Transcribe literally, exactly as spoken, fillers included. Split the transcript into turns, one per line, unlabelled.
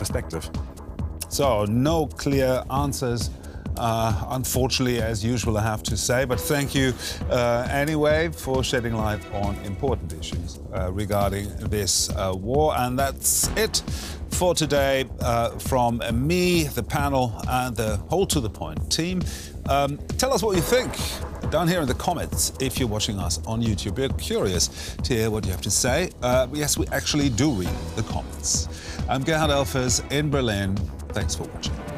perspective. So, no clear answers, uh, unfortunately, as usual, I have to say. But thank you uh, anyway for shedding light on important issues uh, regarding this uh, war. And that's it for today uh, from me, the panel, and the whole To The Point team. Um, tell us what you think down here in the comments if you're watching us on YouTube. We're curious to hear what you have to say. Uh, yes, we actually do read the comments. I'm Gerhard Elfers in Berlin. Thanks for watching.